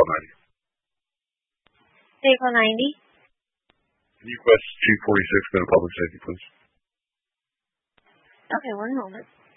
90. Vehicle 90. Can you request Chief 46 been a public safety, please? Okay, one moment.